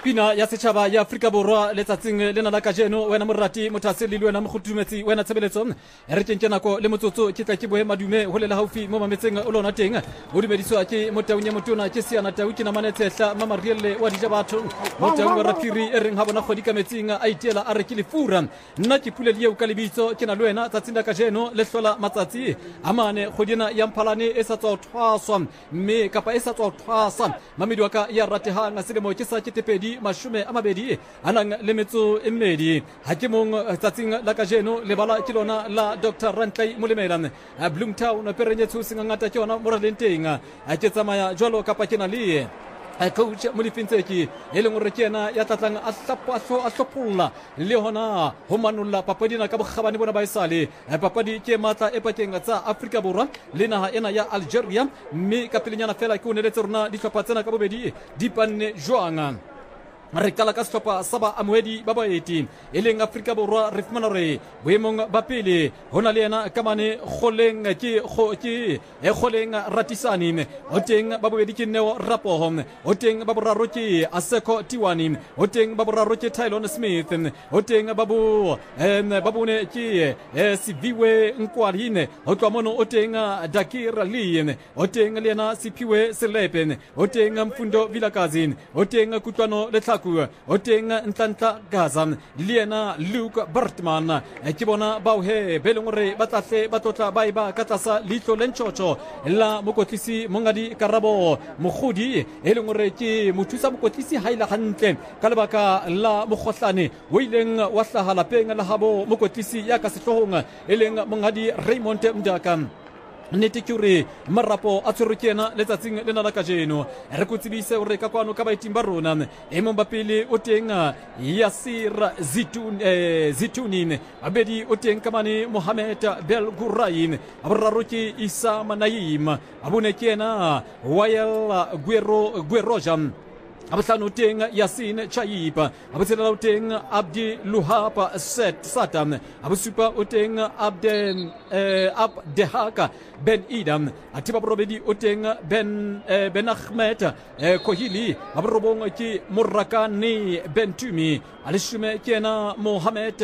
Pina ya setšhaba ya Afrika Borwa letsatsing lena la kajeno wena morati mothase le wena mogotumetsi wena tshebeletso re tšentše nako le motsotso ke tla ke boe madume go lela haufi mo mametseng o lona teng o dumediswa ke motaung ya motona ke seana tau ke namane tshehla mamarielle wa dija batho motaung wa rapiri e reng ha bona kgodi ka metsing a itiela a re ke lefura nna ke pule le eo ka lebitso ke na le wena tsatsing la kajeno le hlola matsatsi a mane kgodina ya mphalane e sa tswa thwaswa mme kapa e sa tswa thwasa mamedi wa ka ya ratehang selemo ke sa ketepedi mashume a mabedi anang le metso e mmedi ha ke mong tsatsing la kajeno le bala ke lona la Dr. Rantley Molemela Bloomtown perenyetso singangata ke yona moralenteng a ke tsamaya jwalo kapa ke na le coach Molifintseki e leng gore ke ena ya tlatlang a hlopolola le hona ho manulla papadina ka bogabane bona ba isale papadi ke matla e pakeng tsa Afrika Borwa le naha ena ya Algeria mme ka pelenyana fela ke o neletse rona dihlopha tsena ka bobedi di panne jwang re kala ka sehlopha sa ba amohedi ba baeti e leng Afrika Borwa re fumana re boemong ba pele hona le yena ka mane kgoleng ke kgoleng Ratisani o teng ba bobedi ke Neo Rapoho o teng ba boraro ke Aseko Tiwani o teng ba boraro ke Tylon Smith o teng ba bone ke Siviwe Nkwalini o tloa mono o teng Dakir Lee o teng le yena Siphiwe Selepe o teng Mfundo Vilakazi o teng Kutlwano Letlhako o teng Ntlantla Gaza le yena Luke Bartman ke bona bauhe be leng gore ba tlahle ba tlotla ba eba ka tlasa leihlo le ntšhotšho la mokotlisi Mongadi Karabo Mogodi e leng gore ke mothusa mokotlisi ha ile hantle ka lebaka la mokgohlane o ileng wa hlaha lapeng la habo mokotlisi ya ka sehlohong e leng Mongadi Raymond Mdaka nnete ke gore marapo a tshwerwe ke ena letsatsing lena la kajeno re ko tsebise gore ka kwano ka baeting ba rona e mong ba pele o teng Yasir Zituni babedi o teng ka mane Mohamed Belguraim a boraro ke Isa Manayim a bone ke ena Wael Guerojan abahlano teng Yasin Chaipa abatsela o teng Abdi Luhapa Satam abasupa o teng Abdehaka Ben Idam atiba probedi o teng Ben Ahmed Kohili abrobong ki Murakani Bentumi alishume kena Mohamed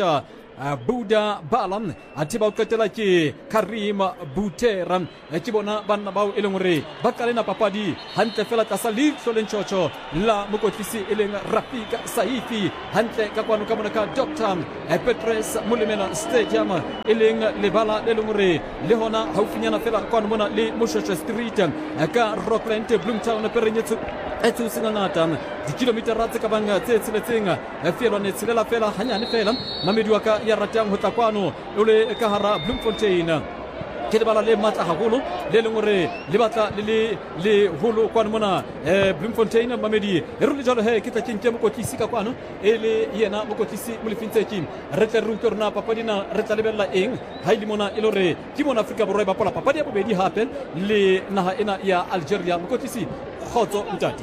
Buda Balam atiba o qetela ke Karim Butera ke bona banna bao e leng hore ba kalena papadi hantle fela tlasa leihlo le ntšhotšho la mokotlisi e leng Rafika Saifi hantle ka kwano ka mona ka Dr. Petrus Molemela Stadium e leng lebala le leng hore le hona haufinyana fela kwano mona le Moshosha Street ka Rockland Bloomtown perenyetso e tsosingangata dikilometera tse ka bang tse tsheletseng fielwane tshelela fela hanyane fela mamedi wa ka ya ratang ho tla kwano o le ka hara Bloemfontein ke lebala le matla haholo le leng hore le batla le holo kwano mona Bloemfontein mamedi e re le jalo he ke tla ke mokotlisi ka kwano e le yena mokotlisi Molifintseki re tle re utlwe rona papadina re tla lebella eng ha ile mona e le hore ke mona Afrika Borwa e bapala papadi ya bobedi hape le naha ena ya Algeria mokotlisi khotso ntate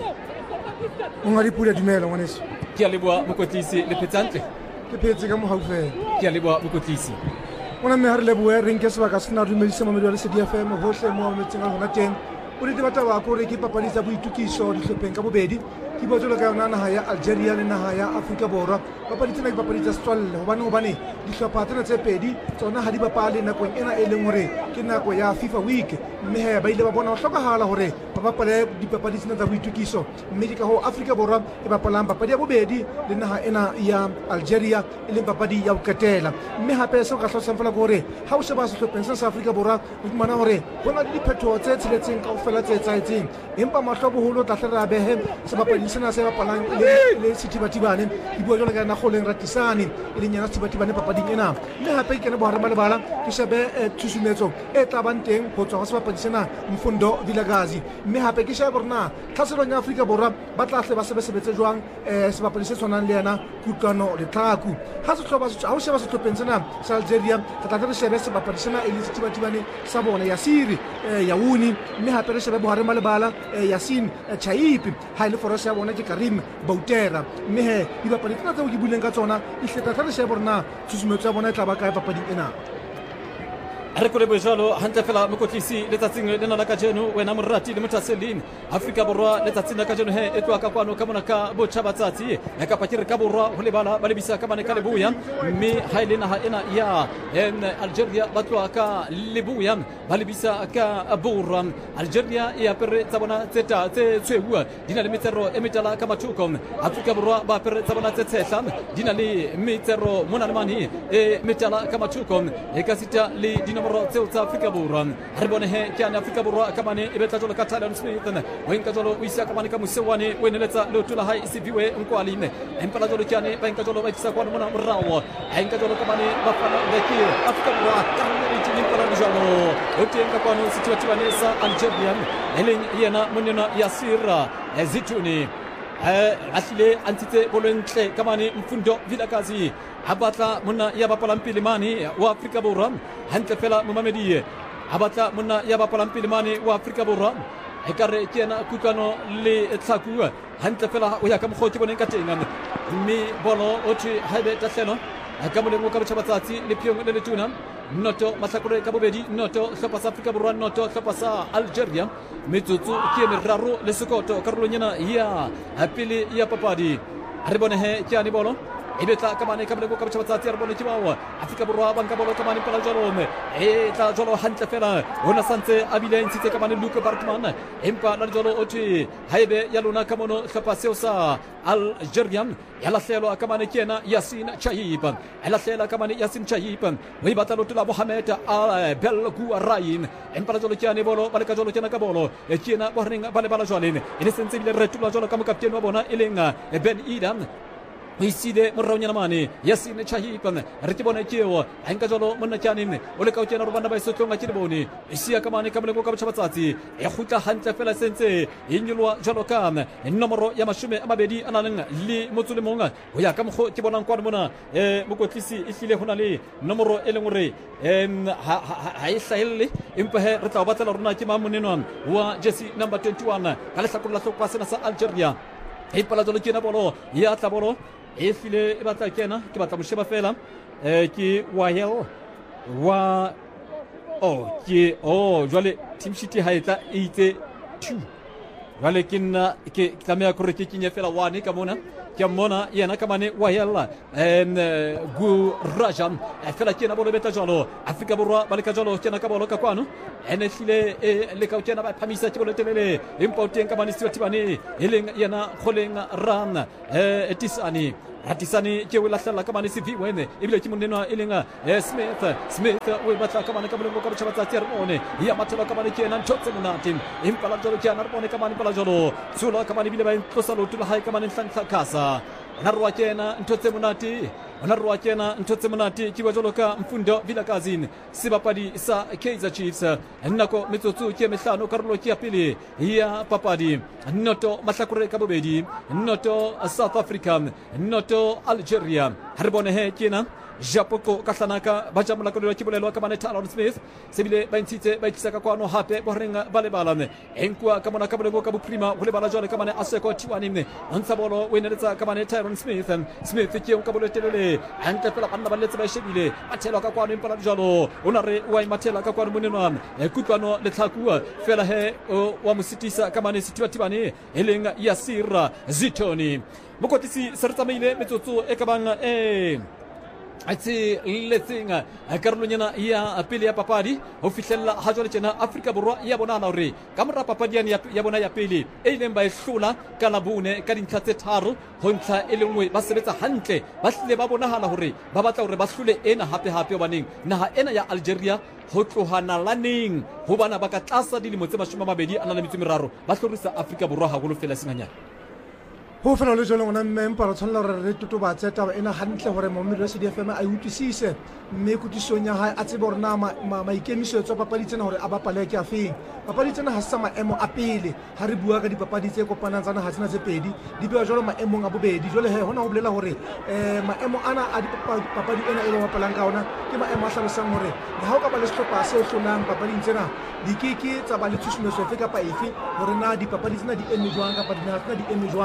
Mongadi Pula dumela ngwaneso ke a leboa mokotlisi le phetsantle ke phetse ka mohaufela ke a leboa mokotlisi ona mme ha re leboe re nke sebaka se na dumedisa mamedi wa Lesedi FM hohle mo metseng a rona teng o di batla ba ko re ke papadi tsa boitukiso dihlopheng ka bobedi ke botsa ka yona naha ya Algeria le naha ya Afrika Borwa papadi tsena ke papadi tsa setswalle hobane dihlopha tsena tse pedi tsona ha di bapale nakong ena e leng hore ke nako ya FIFA week mme he ba ile ba bona ho hlokahala hore ba bapale dipapadi tsena tsa boitukiso mme ke ka ho Afrika Borwa e bapalang papadi ya bobedi le naha ena ya Algeria e leng papadi ya ho qetela mme hape se ka hlosang fela gore ha o sheba sehlopheng sa Afrika Borwa o fumana hore bona le diphetho tse tsheletseng kaofela tse etsaetseng empa mahloboholo tla behe sebapadi sena se bapalang le Sithibatibane di bua jwalo ka na Kgoleng Ratisani e leng yana Sithibatibane papading ena mme hape ke ne bohare ba lebala ke shebe thusumetso e tla bang teng ho tswa ho sebapadi sena Mfundo Vilakazi mme hape ke shebe rona tlhaselong ya Afrika Borwa ba tla hle ba sebetse jwang sebapadi se tshwanang le yana Kutlwano Letlhako ha o sheba sehlopheng sena sa Algeria tla re shebe sebapadi sena e le Sithibatibane sa bona Yasiri Yauni mme hape re shebe bohare ba lebala Yasin Chaipi ha ile forose ya bona ke Karim Boutera mme he di bapadi tsena tseo ke buleng ka tsona e hleta re shebe rona thusumetso ya bona e tla ba kae papading ena re kole bojalo hantle fela mokotlisi letsatsing lena la kajeno wena morati le mothaselin Afrika Borwa letsatsing la kajeno he etwa ka kwano ka mona ka botjhabatsatsi e ka pakire ka borwa ho lebala ba lebisa ka bane ka lebuya mme hailena ha ena ya Algeria batwa ka lebuya ba lebisa ka borwa Algeria e apere tsa bona tse tshweu dina le metsero e metala ka mathuko Afrika Borwa ba apere tsa bona tse tshehla dina le metsero mona le mani e metala ka mathuko e ka sita le dinomoro tseo tsa Afrika Borwa re bone he ke ana Afrika Borwa ka mane e betla jolo ka Thailand Smith o nka jolo o isa ka mane ka musewane o eneletsa le tula hai isiviwe nkwalime empala jolo kyane ba nka jolo ba isa kwa mona morao ha nka jolo ka mane ba fana le ke Afrika Borwa ka mane di mpala jolo o tenga kwa no situative sa Algeria eleng yena monena Yasir Zitouni ahlile antitse bolwentle ka mane mfundo Vilakazi abatla monna ya bapalampile mane wa Afrika Borwa hantle fela momamedi abatla monna ya bapalampile mane wa Afrika Borwa e kare ke ena kutlwano le tlhakua hantle fela o ya ka mogoti boneng ka teng mme bolo o thwe haebe tahlelo ka molemo ka botjhabatsatsi le phiong le letuna noto mahlakore ka bobedi noto hlopha sa Afrika Borwa noto hlopha sa Algeria metsotso ke meraro le sekoto karolonyana ya pele ya papadi re bone he ke ani bolo e betla ka mane ka molemo ka botjhabatsatsi re bone ke bawa Afrika Borwa banka bolo ka mane pela jolome e tla jolo hantle fela hona santse a bile ntshitse ka mane Luke Bartman empa la jolo o thwe haebe ya lona ka mono hlopha seo sa Algeria ya lahlelo ka mane kena Yasin Chahib ela hlela ka mane Yasin Chahib o ibata lotula Mohamed Belgouarain empa la jolo kyane bolo ba le ka jolo kena ka bolo e kena ba ringa ba le bala jolene ene sentse bile retula jolo ka mo kapteni wa bona elenga Ben Idan iside moraunya namane Yasin Chahib re ke bona keo hanka jolo monna kyane o le ka o kena robana ba isotlonga ke bone isia ka mane ka moleko ka botjhabatsatsi e khutla hantle fela sentse e nyolwa jolo ka nomoro ya mashome a mabedi ananeng le motsole monga ho ya ka mkho ke bona nkwana mona mokotlisi ihlile hona le nomoro e lengore ha e hlahelle empa he re tla batla rona ke mamonenwa wa jersey number 21 ka le hlakola hlokwa sena sa Algeria e pala jolo kena bolo ya tla bolo e file e batla kena ke batla mosheba fela ke Wahel wa ke jwale team sheet ha etla 82 jwale ke nna ke tlamea gore ke kenye fela 1 ka mona ke mona yena ka mane Wahel gu Rajan fela kena bolo beta jolo Afrika Borwa ba le ka jolo kena ka bolo ka kwano ene file le ka kena ba phamisa ke bolo telele important ka mane siwatibane eleng yena kholeng ran etisani Ratisani ke wela hlala ka mane CV wene ebile ke monenwa elenga Smith o batla ka mane ka boleng ka botjhabatsatsi re bone ya mathela ka mane ke ena ntotse monate empa la jolo ke ana re bone ka mane pala jolo tsula ka mane bile ba intlosa lotu la hae ka mane ntlantlha kasa na rwa kena ntotse monate ona rwa kena ntotse monate ke wa jolo ka mfundo Vilakazi sebapadi sa Kaizer Chiefs nako metsotso ke mehlano karolo ke ya pele ya papadi noto mahlakore ka bobedi noto South Africa noto Algeria re bone he kena Japoko ka hlanaka ba jamla ka le kibolelo ka mane Talon Smith sebile ba ntshitse ba itsa ka kwano hape bo renga ba le balane enkwa ka mona ka bolego ka boprima go le bala jole ka mane Aseko Tiwanime ntsa bolo o eneletsa ka mane Talon Smith ke ka bolo telele hantle fela banna ba letse ba shebile ba thela ka kwano impala jalo ona re wa imathela ka kwano monenwa kutlwano le tlhakua fela he wa musitisa ka mane Sitwatibane elenga Yasir Zitouni mokotlisi sertsamile metsotso e ka bang atse letsinga karolonyana ya pele ya papadi ho fihlella ha jwale tjena Afrika Borwa ya bonana hore ka mora papadi ya bona ya pele e ileng ba ihlola ka labone ka dintlha tse tharo ho ntlha e lengwe ba sebetsa hantle ba hlile ba bonahala hore ba batla hore ba hlule ena hape hobaneng naha ena ya Algeria ho tlohana laneng ho bana ba ka tlasa dilemo tse 23 ba hlorisa Afrika Borwa ha go fela senganyana ho fela le jolo ngwana mempa re tshwanela re totobatse taba ena hantle hore momedi wa CDFM a utlwisise mme kutisong ya hae a tsebe hore na maikemisetso a papadi tsena hore a bapale ke afeng papadi tsena ha sa maemo a pele ha re bua ka dipapadi tse kopanang tsana ha tsena tse pedi di bewa jolo maemong a bobedi jole he hona ho bolela hore maemo ana a dipapadi ena e ba bapalang ka ona ke maemo a hlalosang hore le ha o ka ba le sehlopha se hlolang papading tsena di ke tsa ba le tshusumetso efe kapa efe hore na dipapadi tsena di eme jwang kapa dinaha tsena di eme jwang ha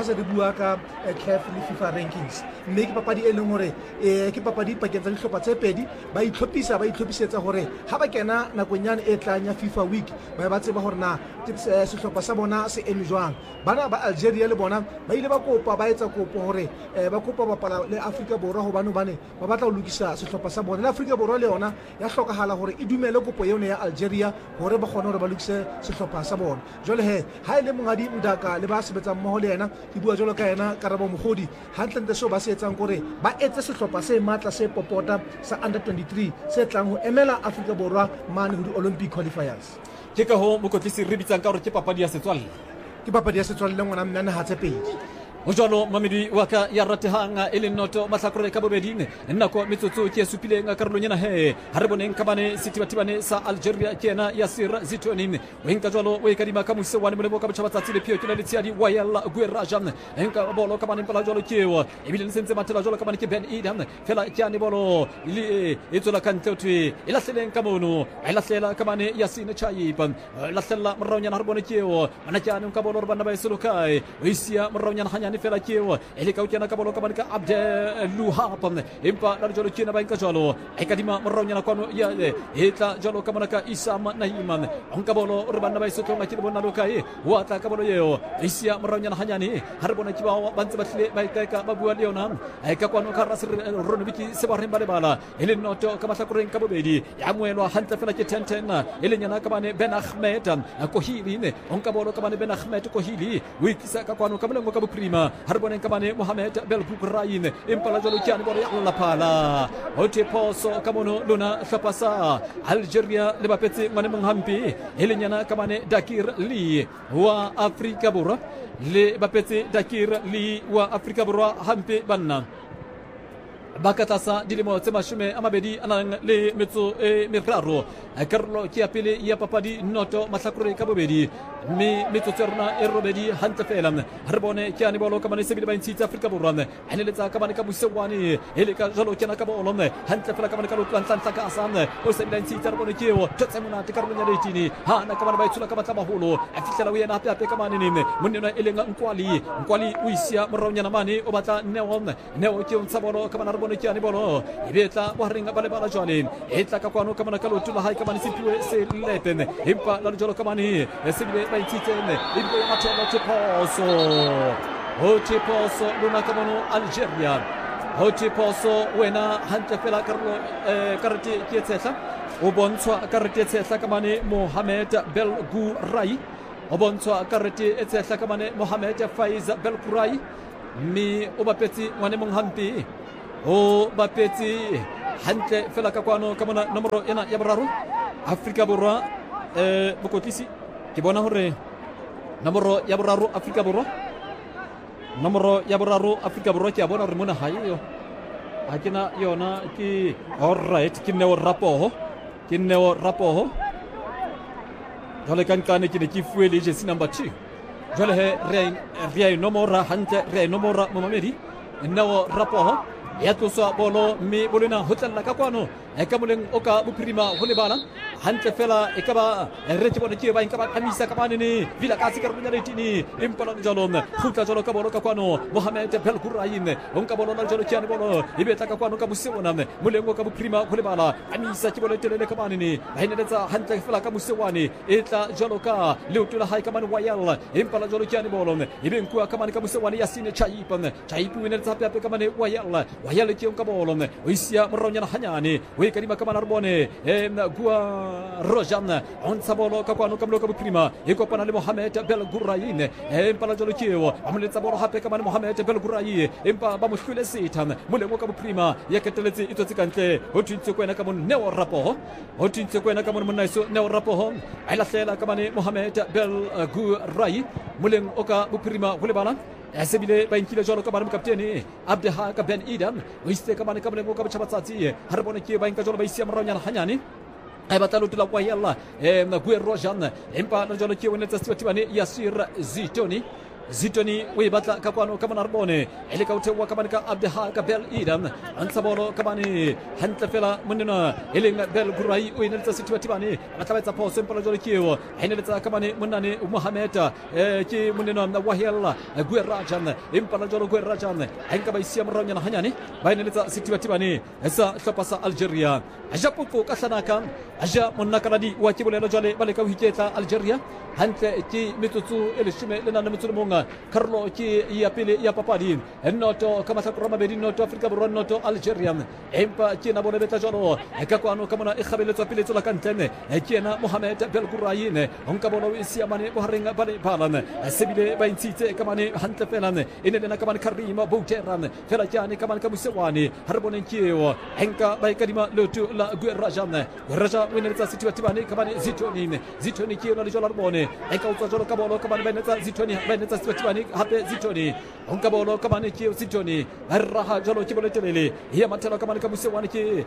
se re bua ka CAF le FIFA rankings mme ke papadi e leng hore ke papadi pakeng tsa dihlopha tse pedi ba itlhophisetsa hore ha ba kena nakonyana e tlang ya FIFA week ba tseba hore na sehlopha sa bona se eme jwang. Bana ba Algeria le bona ba ile ba etsa kopo hore ba kopa bapala le Afrika Borwa hobane ba batla ho lokisa sehlopha sa bona. Le Afrika Borwa le yona ya hlokahala hore e dumele kopo eo ya Algeria hore ba kgone hore ba lokise sehlopha sa bona. Jwale ha ile Mongadi Mdaka le ba sebetsang mmoho le yena ke bua jwalo ka yena Karabo Mogodi hantle so ba se etsang gore ba etse sehlopha se matla se popota sa under 23 se tlang ho emela Afrika Borwa mane ho di-Olympic qualifiers. Ke ka ho mokotlisi re bitsang ka hore ke papadi ya setswalle. Ke papadi ya setswalle ngwana mme naha tse pedi. O jalo mamedi wa ka ya ratehang e le noto mahlakore ka bobedi nako metsotso ke supileng karolong ena ha re boneng ka bane setibatibane sa Algeria ke ena Yasir Zitoni o nka jalo o ikadima ka mose wa molemo ka botjhaba tsatsile pheo ke le tsiadi wa yalla Guerajan nka bolo ka bane pala jalo kewa ebile le sentse mathela jalo ka bane ke Ben Idam fela ke ane bolo ile e tsola ka ntle thwe e lahleleng ka mono e lahlela ka bane Yasin Chaiban lahlela moraunyana ha re bone kewa ana ke ane ka bolo re bana ba iselokai o isia moraunyana hanyane fela kewa ele ka utjana ka bolo ka bane ka Abdeluhab empa la jolo tjena ba nka jalo e kadima moraunyana kwano ya etla jalo ka bana ka Isam Naiman onka bolo re bana ba isotlonga ke bona lokai wa tla ka bolo yeo isia moraunyana hanyane ha re bona ke ba bantse ba tle ba ka ba bua le yona e ka kwano ka rasir Ronobiki se ba rembale bala ele noto ka mahlakoreng ka bobedi ya moelwa hantle fela ke 10-10 ele nyana ka bane Ben Ahmed Kohili onka bolo ka bane Ben Ahmed Kohili o ikisa ka kwano ka bolengo ka boprima ha re boneng ka bane Mohamed Belbukrain impala jalo kyane bolo ya Allah phala o te poso ka mono lona hlapasa Algeria le bapetse ngwane monghampi ele nyana ka bane Dakir Lee wa Afrika Borwa le bapetse Dakir Lee wa Afrika Borwa hampe banna bakatasa dilemo tse mashome a mabedi anang le metso e meraro karolo ke ya pele ya papadi noto mahlakore ka bobedi mme metso tse rona e robedi hantle fela re bone ke ane bolo ka bane sebile ba ntshitse Afrika Borwa ane letsa ka bane ka busewane ele ka jalo kena ka bolo hantle fela ka bane ka lotlantla ka asane o sebile ntshitse re bone ke o tse monate karolo nya letini ha na ka bane ba itsula ka batla baholo a fitlela o yena hape ka mane ne monna elenga nkwali o isia moraunyana mane o batla neo ke o tsabolo ka bana re bone ke ane bolo ibetla wa ringa bale bala jwale etla ka kwano ka bana ka lotula ha ka bane sipiwe se letene impa la jolo ka bane sebile ba itsitsene ibe matelo te poso luna ka bano Algeria te poso wena hantle fela karlo karate ke tsetsa o bontshwa karate tsetsa ka bane Mohamed Belgurai o bontshwa karate tsetsa ka bane Mohamed Faiz Belgurai mi o bapetsi ngwane monghampi o bapetsi hantle fela ka kwano ka mona nomoro ena ya boraro Afrika Borwa bokotlisi ke bona hore nomoro ya boraro Afrika Borwa ke a bona hore mona ha yo ha kena yona ke alright ke neo rapoho jale kankane ke ne ke fuele jersey number 2 jale re nomora hantle re nomora momamedi neo rapoho ya tlosa bolo mme bolena ho tlalla ka kwano e ka moleng o ka bophirima ho lebala hantle fela e ka ba re tse bona ke ba inka ba khamisa ka bane ne vila ka tsikara nya letini impala jalo khutla jalo ka bolo ka kwano Mohamed Belgurain onka bolo la jalo kyane bolo ibeta ka kwano ka busewona moleng o ka bophirima ho lebala khamisa ke bolo telele ka bane ne ba ineletsa hantle fela ka busewane etla jalo ka leutula hai ka bane wayal impala jalo kyane bolo ibe nkua ka bane ka busewane Yasine Chaipu ineletsa hape ka bane wayal ke onka bolo o isia moraunyana hanyane kadima kamana rbone gua Rojan on sabolo ka kwano kamlo ka prima e kopana le Mohamed Belgurain empala jolo kiewo amletsa bolo hape kamana Mohamed Belgurain empa ba mohlule setan molemo ka prima ya keteletse itotse kantle ho twintse kwena ka mon neo rapoho monaiso neo rapoho ala hlela kamane Mohamed Belgurain moleng o ka prima ho lebala sebile ba inkile jalo ka bana kapteni Abdeha ka Ben Idam o iste ka bana ka bana ka batsatsi har bona ke ba inka jalo ba isia moraunyana hanyane ai batalo tula kwa yalla Guerajan empa na jalo ke wona tsa tibane Yasir Zitoni Zitoni o e batla ka kwano ka Monarbone ele ka uthewa ka ka Abdeha ka Bel Idam antsa bolo ka bane hantle fela monena ele nga Bel Gurai o ine tsa Sitwatibane batla tsa pose mpala jole kiyo ine tsa ka bane monane Mohamed ke monena na Wahel Guerajan impala jole Guerajan enka ba isia mronya na hanyani ba ine tsa Sitwatibane esa hlopasa Algeria aja popo ka sanaka aja monnakaladi wa kibolelo jole bale ka hiketa Algeria hantle ki mitsutsu ele shime lena na mitsutsu monga Carlo ki ya pele ya papadi noto kama sakrama bedi noto Afrika Borwa noto Algeria empa ki na bole beta jolo ka kwano kama na ikhabeletso pele tsola kantene ki na Mohamed Belgourayine onka bolo isiamane boharenga bale balan sebile ba intite kama ne hantle felane ine na kama Karima Bouteran fela jani kama kamusewani harbone kiyo enka ba kadima lotu la Guerajan Gueraja winelza Sitwatibane kama Zitoni ki na jolo arbone enka utjolo kabolo kama beneza Zitoni beneza Sitwatibane hape Zitoni onka bolo kama ne ki Zitoni raha jolo ki bolo telele ya matelo kama kamusewani ki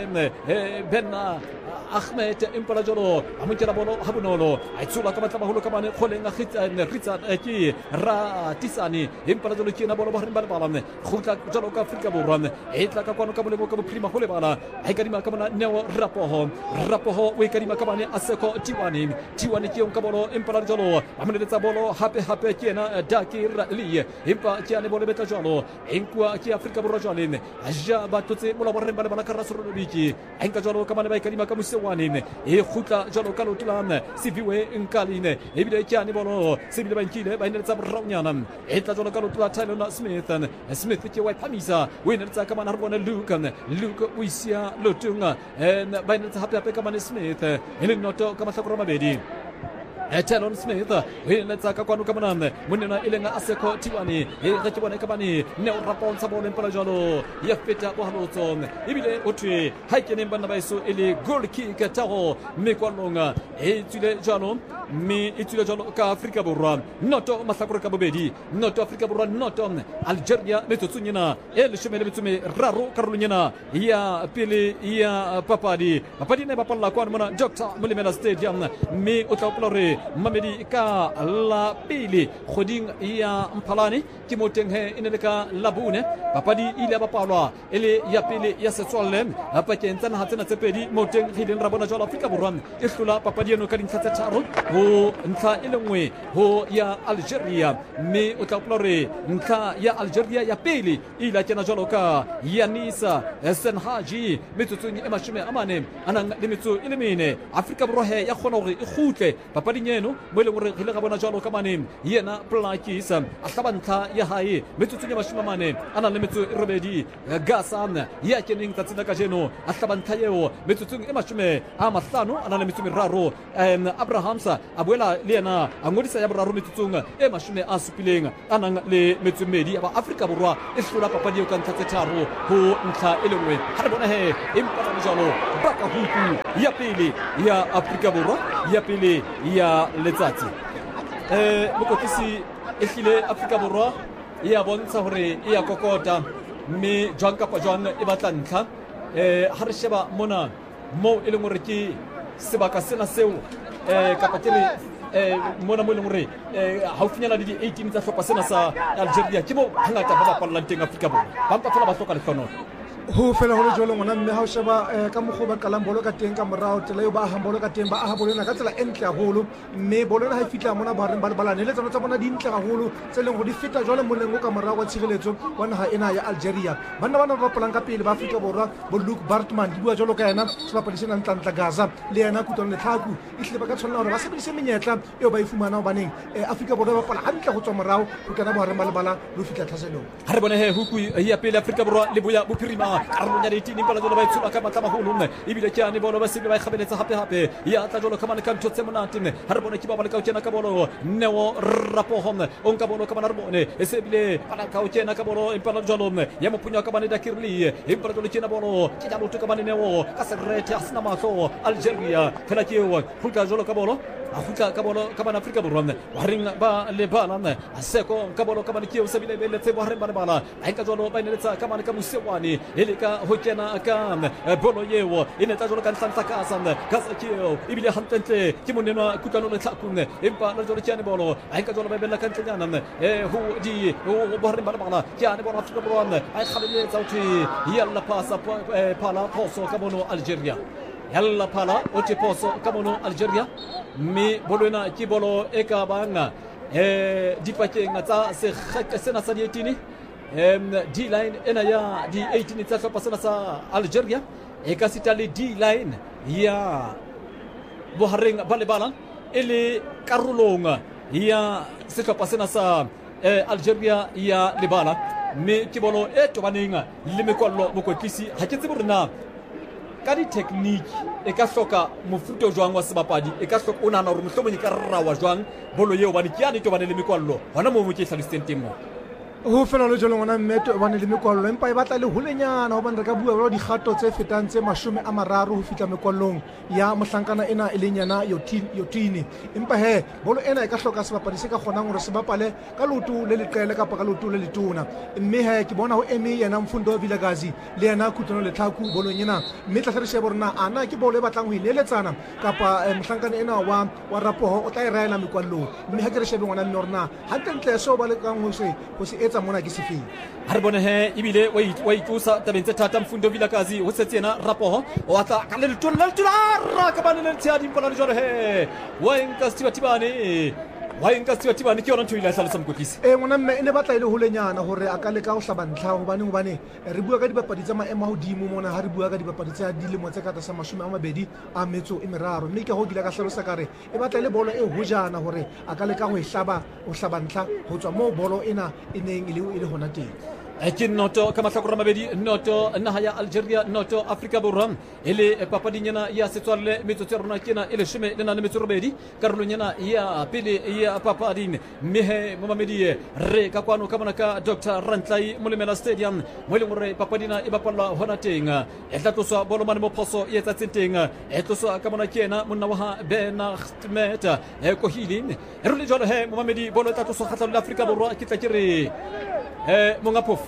benna Ahmed impala jolo amunjela bolo habunolo aitsula kama tabahulu kama ne kholenga khitsa ki ra tisani impala jolo ki na bolo bahrin balam khuta jolo ka Afrika Borwa etla ka kwano kabule mo prima khole bala ai karima kama na neo rapoho we karima kama ne aseko tiwani ki onka bolo impala jolo amene tsa bolo hape ki na Dakir li impa ki ane bolo beta jolo enkwa ki Afrika Borwa jolo aja batutse mola bahrin bala karasuru biki enka jolo kama ne karima kama wanine e khuta jolo kalo tulan siviwe nkaline ebile kyani bolo sibile bankile bainele tsa braunyana etla jolo kalo tula Tyler Smith ki wa pamisa winele tsa kama harbone Luke wisia lotunga en bainele tsa hape kama Smith ele noto kama sakroma bedi Tyler Smith winele ka kwanu kama nan munena ilenga aseko tiwani ga ke bona ka bane ne o raponsa bolo mpala jolo ya feta bo halotson ibile otwe haikene bana baiso ele goal kick taho me kwalonga etule jalo ka Afrika Borwa noto masakura ka bobedi noto Afrika Borwa noto Algeria metotsunyina ele shemele betume raro karulunyina ya pele ya papadi ne bapalla kwa mona Dr. Mulimela Stadium me otaplore Mamedi ka la pili khoding ya mpalani kimoteng he ineleka labune papadi ile bapalwa ele ya pili ya setswalem apakentana hatena tsepedi moteng hidden rabona jolo Afrika Borwa ihlula papadi no kadin tsatsaro ho ntha ilengwe ho ya Algeria me otaplore ntha ya Algeria ya pili ila tena jolo ka Yanisa Senhaji metsutsunyi emashime amane anang limitsu ilemine Afrika Borwa he ya khona hore ikhutle papadi nyeno mwele gore hile ga bona jalo ka mane yena plakisa ahlabantha ya hae metsutsunyi mashime amane ana limitsu robedi gasam ya kening tatsina ka jeno ahlabantha yeo metsutsunyi emashime amahlano ana limitsu miraro Abrahamsa abuela lena angodisa ya boraro metutsunga emashime asupilenga anang le metsumedi aba Afrika Borwa ihlula papadi ka nthatsetharo ho ntha elengwe ha bona he impala jalo baka huku ya pele ya Afrika Borwa ya pele ya letsatsi mokotisi ehlile Afrika Borwa ya bontsha hore ya kokota mme jwang kapa jwang e batla ntlha ha re sheba mona mo e leng hore ke sebaka sena seo kapa tele mona mo e leng hore haufinyana le di 18 tsa hlopa sena sa Algeria ke mo hangata ba bapallang teng Afrika Borwa ba mpa fela ba hloka lekgono ho fela hole jolo ngwana mme ha o sheba ka mogho ba kalang bolo ka teng ka morao tela yo ba ha bolo ka teng ba aha bolo na ka tsela entle haholo mme bolo ha e fitla mona ba reng ba balane le tsona tsa bona di ntle haholo tseleng go di feta jolo molengo ka morao wa tshireletso wa naha ena ya Algeria bana ba bapalang ka pele ba Afrika Borwa bo Luke Bartman di bua jolo ka yena sebapadi sena ntla Gaza le yena kutlwana le tlhaku ihle ba ka tshwana hore ba sebedise menyetla eo ba ifumana baneng Afrika Borwa ba pala hantle go tswa morao go kana ba reng ba le bala lo fitla tlhaselong ha re bone he huku ya pele Afrika Borwa le boya bophirima karolo ya ditini pala jolo ba itsula ka matla maholo ibile ke ane bolo ba sibe ba ikhabeletsa hape ya tla jolo kamane ka ntotse monatine ha re bone ke ba bale ka utjena ka bolo neo rapohom onka bolo ka bana re bone esebile pala ka utjena ka bolo impala jolo ya mopunya ka bane Dakirli impala jolo tjena bolo ke jalo to ka bane neo ka serete asna matlo Algeria fela ke wa hulka jolo ka bolo a khutla ka bolo ka bana Afrika Borwa wa reng ba le bana a seko ka bolo ka bana ke o se bile le tsebo re bana bana a ka jolo ba neletsa ka bana ka Musewani ele ka ho kena ka bolo yeo ine tla jolo ka ntsa ka asanda ka tseo ibile hantle ke monenwa kutlano le tlhakune empa la jolo tsane bolo a ka jolo ba bela ka ntlenyana ho di ho ba re bana bana ke ane bona Afrika Borwa a khalele tsauthi yalla pasa pala poso ka bono Algeria yalla pala o te poso ka bono Algeria me bolona ke bolo e ka banga dipakeng tsa se khaka sena sa dietini D-line ena ya di 18 tsa hlopa sena sa Algeria e ka sitale D-line ya bohareng ba lebala ele karolong ya sehlopha sena sa Algeria ya lebala me ke bolo e tobaneng le mekwallo mokotlisi ha ke tsebo rena ka di technique e ka hloka mofuto jwang wa sebapadi e ka hloka ona na hore mohlomong ka rrawa jwang bolo yeo ba di ke ya ne tobane le mekwallo hona mo ke hlalositseng teng mo ho fela le jolo ngwana mmeto ba ne le mekwallo empa e batla le holenyana ho bana re ka bua ba dikgato tse fetang tse 30 ho fitla mekwallong ya mohlankana ena e lenyana yotini empa he bolo ena e ka hloka sebapadi se ka kgonang hore se bapale ka lotu le leqele kapa ka lotu le letona mme he ke bona ho eme yena Mfundo Vilakazi le yena Kutlano le Tlhaku bolo nyena mme tla tlhare borna ana ke bolo e batlang ho ineletsana kapa mohlankana ena wa Rapoho o tla e raela mekwallong mme ha ke re shebe ngwana mme rona hantle so ba le kang ho se etsa mona ke sefeng ha re bone he ibile wa itusa tabeng tse thata Mfundo Vilakazi ho setse yena Rapoho o atla ka le letona ka bana le tsiadi mpona le jore he wa enka Stewart ke yona ntho ile hlalosa mokotlisi ngwana mme ene batla ile holenyana hore a ka leka ho hlabantla hobane re bua ka dibapadi tsa maemo a hodimo mona ha re bua ka dibapadi tsa dilemo tse ka tlasa 20 a metso e meraro mme ke ho gila ka hlalosa kare e batla ile bolo e hojana hore a ka leka ho e hlabantla ho tswa mo bolo ena e neng ile hona teng ke noto ka mahlakore mabedi noto naha ya Algeria noto Afrika Borwa ele papadinyana ya setswalle metsotso ya rona kena ele shime le na le metso robedi karolonyana ya pele ya papadine mehe momamedi re ka kwano ka bona ka Dr Rantlai Molemela Stadium mo ile gore papadina e bapalla hona teng e tla tloswa bolo mane mo phoso e etsa tsenteng e tloswa ka bona kena monna wa Benahmet Kohili re le jole he momamedi bolo tla tloswa khatlalo la Afrika Borwa ke tla ke re Mongapofu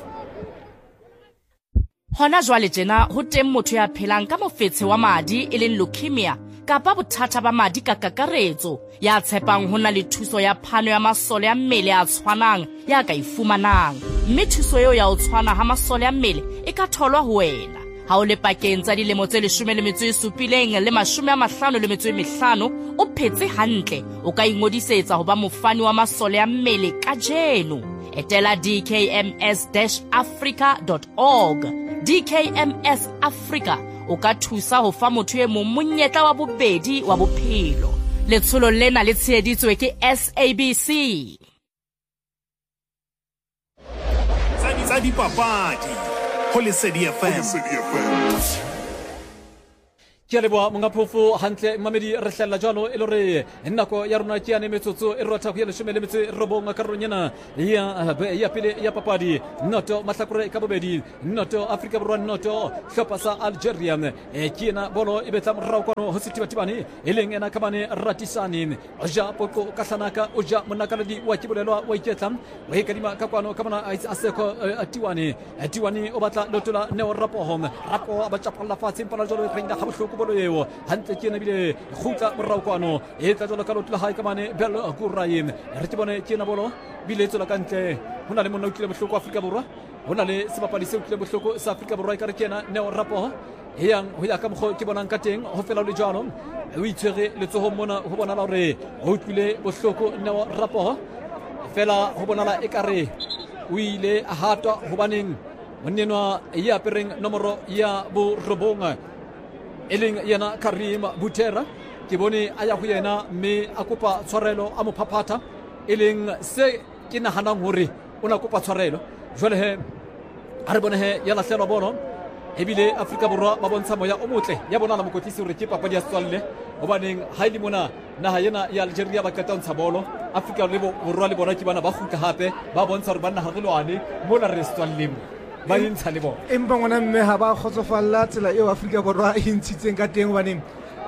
hona jwale tjena ho teng motho ya phelang ka mofetshe wa madi e leng leukemia kapa bothata ba madi ka kakaretso ya tshepang hona le thuso ya phano ya masole ya mmele a tshwanang ya ka ifumanang mme thuso eo ya o tshwana ha masole ya mmele e ka tholwa ho wena ha o le pakeng tsa dilemo tse 17 le 55 o phetse hantle o ka ingodisetsa ho ba mofani wa masole ya mmele ka jeno etela dkms-africa.org DKMS Africa o ka thusa ho fa motho e mong monyetla wa bobedi wa bophelo letsholo lena le tsheheditswe ke SABC tsa dipapadi ho Lesedi FM ke leboa Mongapofu hantle mamedi re hlalla jalo e lore nako ya rona ke ane metsotso e rota go ya 19 karolonyana ya pele ya papadi noto mahlakore ka bobedi noto Afrika Borwa noto hlopa sa Algeria ke ena bolo e betla morao kono ho setibatibane e leng ena kamane ratisani oja poko kahlanaka oja monakaladi wa kibolelwa wa iketlam wa ikadima ka kwano kamana aseko atiwani o batla lotola neo Rapoho abachapalla fatsi mpala jolo e renda ha bohloko bolo eo hantle ke na bile khutla morao kwano e tla jolo ka lotla ha kamane bel kurayim re tibone ke na bolo bile tsola kantle hona le monna o tlile bohloko Afrika Borwa hona le sebapadi se o tlile bohloko sa Afrika Borwa ka re kena neo Rapoho yang ho ya ka mokgo ke bonang ka teng ho fela le jalo o itshwere letsoho mona ho bona la hore ho tlile bohloko neo Rapoho fela ho bona la ekare o ile a hatwa hobaneng monenwa ya pereng nomoro ya bo robonga eleng yana Karim Butera ke bone a ya go yena mme a kopa tshwarelo a mo phaphata eleng se ke nahanang hore o na kopa tshwarelo jwale he a re bone he ya lahlelwa bono ebile Afrika Borwa ba bontsha moya o motle ya bona la mokotlisi hore ke papadi ya setswalle hobaneng ha ile mona naha yena ya Algeria ba ka ntsha bolo Afrika Borwa le bona ke bana ba khutla hape ba bontsha hore banna ha re lwane mona re setswalle ba intsha le bona empa ngwana mme ha ba khotsofalla tsela eo Afrika Borwa e ntshitseng ka teng hobaneng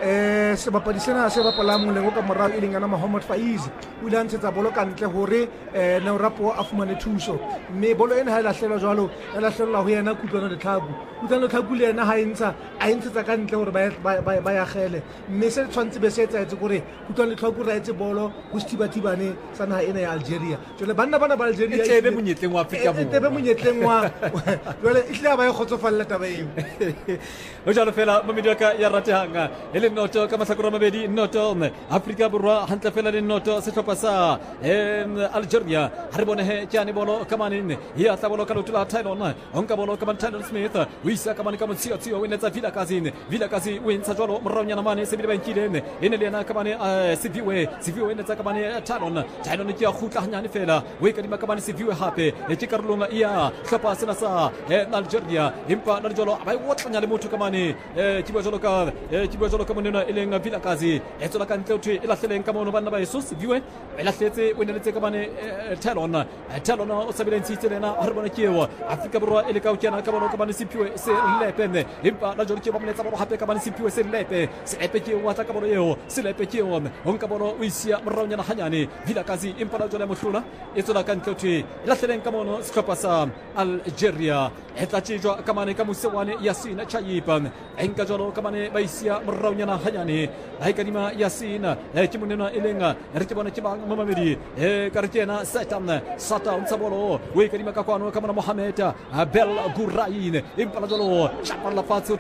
sebapadi sena se bapalang moleng o ka morao e leng ana Mohamed Faiz o ile a ntshetsa bolo ka ntle hore Neorapo a fumane thuso, mme bolo ena ha e lahlehelwa jwalo e lahlehelwa ho yena Kutlwano Letlhaku le yena ha e ntshetsa ka ntle hore ba ya gele, mme se tshwantse be se etsahetse gore Kutlwano Letlhaku ra etse bolo go sethibathibane sa naha ena ya Algeria. Jwale banna bana ba Algeria e tebe monyetleng wa Afrika Borwa, e tebe monyetleng wa jwale e tle ba e kgotsofalla taba eo. o jalo fela mo mediaka ya ratehanga e le noto ka mahlakore a mabedi, noto Afrika Borwa hantle fela le noto sehlopha sa Algeria. Ha re bone he tjane bolo ka manene ya tla bolo ka lotula Tylon onka bolo ka Tylon Smith o isa ka mane ka motsio o netsa Vilakazi o ntsha jwalo moraunyana mane se bile ba nkilene e ne le yena ka mane Siviwe netsa ka mane Tylon ke a khutla hanyane fela o e ka dima ka mane Siviwe hape e ke karolong ya hlopha sena sa Algeria, empa la jwalo ba wotlanya le motho ka mane ke bua jwalo ka monena e leng Vilakazi e tsola ka ntle uthi e lahleleng ka mono banna ba Yesus Siviwe e lahletse o ne le tse ka mane Tylon o sabile ntshitse lena ha re bona kewa Afrika Borwa e le ka o kena ka bona ka mane Sipiwe se lepe empa la jwalo ke ba moletsa bona hape ka mane Sipiwe se lepe ke wa tla ka bona eo se lepe ke o onka bona o isia moraunyana hanyane Vilakazi empa la jwalo mohlula e tsola ka ntle uthi e lahleleng ka mono sehlopha sa Algeria e tla tjejwa ka mane ka Musewane Yasin Chayipa enka jwalo ka mane ba isia moraunyana hanyane ba e kadima Yasin ke monena e lenga re ke bona ke bang mo mamedi ka re kena Sata Unsabolo o e kadima ka kwano ka mona Mohamed Bel Gurain empa la jwalo chapala fatse o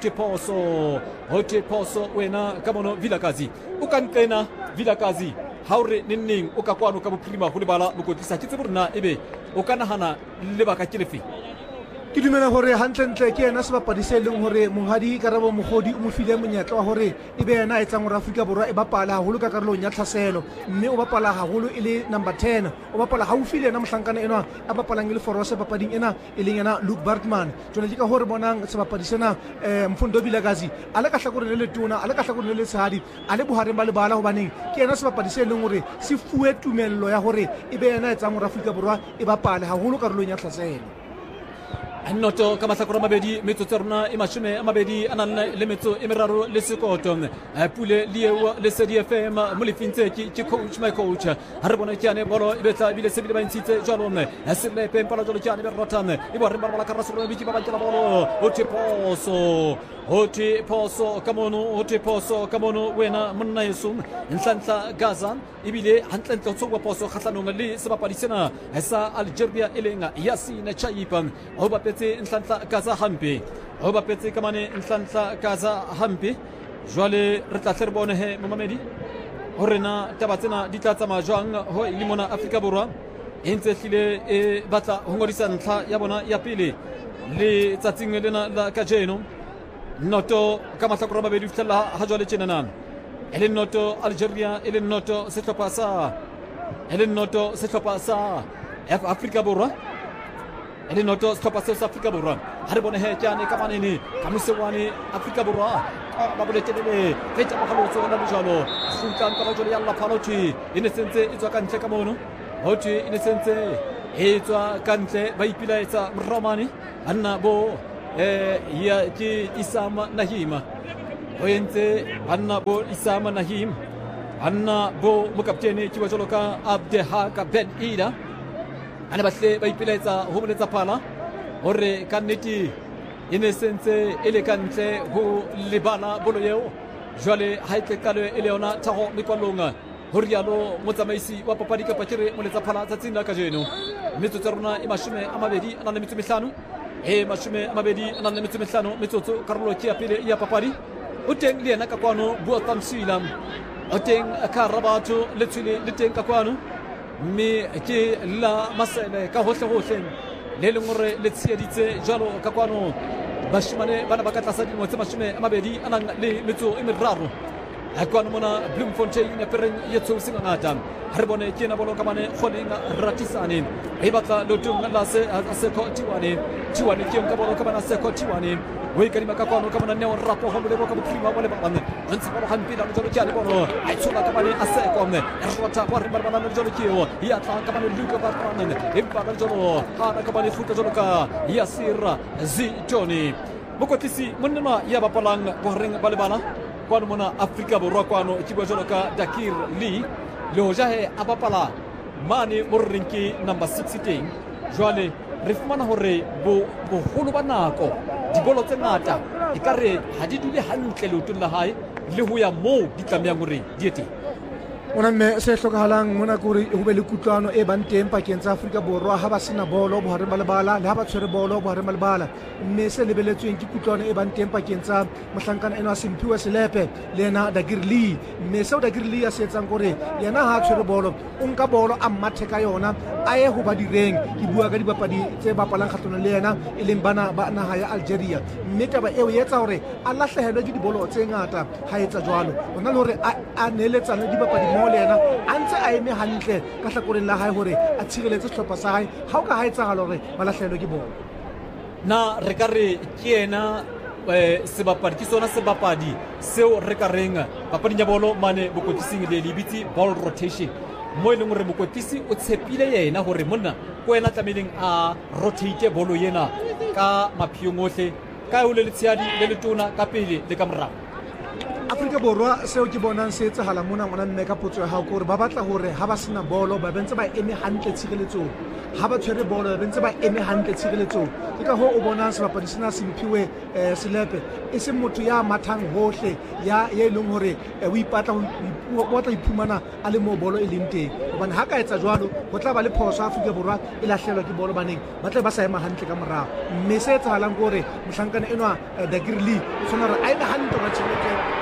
te poso wena ka mono Vilakazi o ka nkena Vilakazi ha o re neng o ka kwano ka bophirima ho lebala bokotlisa ke tseborna ebe o ka nahana lebaka ke lefe. Ke dumela hore hantlentle ke yena sebapadi se leng hore monghadi Karabo Mogodi o mo file monyetla wa hore ebe yena a etsang hore Afrika Borwa e bapala haholo ka karolong ya tlhaselo, mme o bapala haholo e le number 10, o bapala haufi le yena mohlankana enwa a bapalang e le forose papading ena e leng yena Luke Bartman. Jwale ke ka hore bonang sebapadi sena Mfundo Vilakazi a le ka hlakoreng le letona, a le ka hlakoreng le letshehadi, a le bohareng ba lebala hobaneng ke yena sebapadi se leng hore se fuwe tumello ya hore ebe yena a etsang hore Afrika Borwa e bapale haholo karolong ya tlhaselo. Noto ka mahlakore a mabedi metsotso rona e mashome a mabedi a nang le metso e meraro le sekoto Pule Lieo le CDFM mo lefintse ke coach my coach ha re bona kyane bolo e betla bile se bile ba ntshitse jalo se le pempa la jalo kyane be ratane e bo re ba la karasa rona bitsi ba batla bolo o te poso ka mono wena monna Yesu Nhlanhla Gaza ibile hantle tso poso khatlanong le sebapadi sena sa Algeria e lenga Yasin Chayipa o bapetse Nhlanhla Gaza hampe o bapetse ka mane Nhlanhla Gaza hampe jwale re tla tlere bone he momamedi hore na taba tsena di tla tsamaya jwang ho ile mona Afrika Borwa e ntse hlile e batla ho ngodisa ntlha ya bona ya pele le tsatsing lena la kajeno. Noto ka mahlakore a mabedi fihlela ha jwale tjenana e le noto Algeria e le noto sehlopha sa Afrika Borwa e le noto sehlopha sa Afrika Borwa ha re bone he kyane ka manene ka Musewane Afrika Borwa ba boletelele fetsa mahalotso la bojalo khutlang ka jwale ya la phaloti ine sentse e tswa ka ntle ka mono hoti ine sentse e tswa ka ntle ba ipilaetsa Romani anna bo ya ke Isama Nahima o entse anna bo Isama Nahim anna bo mokaptene ke wa jwalo ka Abdehak Ben Ida ana bahle ba ipilaetsa ho boletsa phala hore ka nnete ine sentse e le ka ntle ho lebala bolo eo jwale ha e tlekalo e le yona thago mekwalonga hore yalo motsamaisi wa papadi ka pakere moletsa phala tsatsing la kajeno metsotso rona e mashome a mabedi a nang le metso mehlano mashome a mabedi a nang le metso mehlano metsotso karolo ke ya pele ya papadi o teng le yena ka kwano bua Tamsila o teng ka Rabato le tswile le teng ka kwano mme ke la Masele ka hohle le leng hore le tsieditse jalo ka kwano bashimane bana ba ka tlasa dilemo tse mashome a mabedi a nang le metso e meraro a kwano mona Bloemfontein ya pereng ye tshosi ngata ha re bone ke na bolo ka mane kgoneng ratisane e batla lotong la se Tiwane ke ka bolo ka bana se Tiwane o ikadima ka kwano ka mona Neo Rapo ho le ka bophirima ba le bana ntse ba hampi la jolo ke bolo a tshola ka mane a se komne rota ba re ba bana jolo ke o ya tla ka mane Luka Bartman e ba la jolo ha ka mane futa jolo ka Yasir Zitoni mokotlisi monna ya bapalang bo reng ba le bana kwano mona Afrika Borwa kwano ke bua jalo ka Dakir Lee le hoja he a bapala mane mo renki number 6 teng jwale re fumana hore boholo ba nako dibolo tse ngata ekare ha di dule hantle leotong la hae le ho ya moo di tlamehang hore di ete ona mme se hlokahalang mona kore ho be le kutlwano e bang teng pakeng tsa Afrika Borwa ha ba sena bolo bohareng ba lebala le ha ba tshwere bolo bohareng ba lebala mme se lebeletsweng ke kutlwano e bang teng pakeng tsa mohlankana ena Simphiwe Selepe le ena Dakir Lee mme seo Dakir Lee a se etsang kore yena ha tshwere bolo o nka bolo a mathe ka yona a ye ho ba direng ke bua ka dibapadi tse bapalang kgatlhanong le yena e leng bana ba naha ya Algeria mme taba eo e etsa hore a lahlehelwe ke dibolo tse ngata ha etsa jwalo hona le hore a neletsana dibapadi mo le yena a ntse a eme hantle ka hlakoreng la hae hore a tshireletse sehlopha sa hae ha o ka ha etsagala hore ba lahlehelwe ke bolo na re ka re ke yena sebapadi ke sona sebapadi seo re ka reng papading ya bolo mane bokwetising le lebitsi ball rotation mo e leng hore mokwetisi o tshepile yena hore monna ko yena tlameleng a rotate bolo yena ka maphiong ohle ka o le letshehadi le letona ka pele le ka morao Afrika Borwa seo ke bonang se etsahala mona ngwana mme ka potso ya hao gore ba batla hore ha ba sena bolo ba bentse ba eme hantle tshireletsong ha ba tshwere bolo ba bentse ba eme hantle tshireletsong ke ka ho o bonang sebapadi sena Simphiwe Selepe e se motho ya mathang hohle ya leng hore o ipatla o batla iphumana a le mo bolo e leng teng hobane ha ka etsa jwalo ho tla ba le phoso Afrika Borwa e lahlehelwa ke bolo baneng ba tla ba sa ema hantle ka morao mme se etsahalang gore mohlankana enwa Dakir Lee o tshwana re a eme hantle ba tshireletsong